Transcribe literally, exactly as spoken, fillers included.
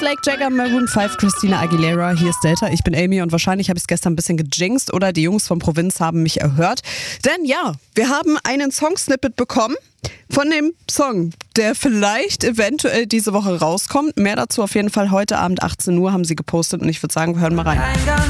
Slake Jagger, Maroon fünf, Christina Aguilera, hier ist Delta. Ich bin Amy und wahrscheinlich habe ich es gestern ein bisschen gejinxt oder die Jungs von Provinz haben mich erhört. Denn ja, wir haben einen Songsnippet bekommen von dem Song, der vielleicht eventuell diese Woche rauskommt. Mehr dazu auf jeden Fall heute Abend achtzehn Uhr haben sie gepostet und ich würde sagen, wir hören mal rein.